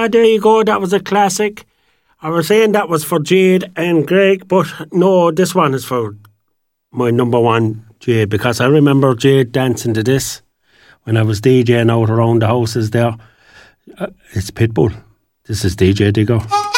there you go. That was a classic. I was saying that was for Jade and Greg, but no, this one is for my number one, Jade, because I remember Jade dancing to this when I was DJing out around the houses there. It's Pitbull. This is DJ Digger.